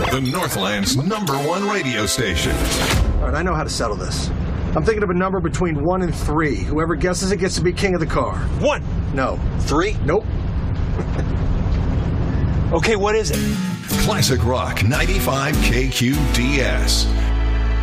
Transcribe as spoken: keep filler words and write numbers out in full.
the Northland's number one radio station. All right, I know how to settle this. I'm thinking of a number between one and three. Whoever guesses it gets to be king of the car. One. No. Three? Nope. Okay, what is it? Classic Rock ninety-five K Q D S.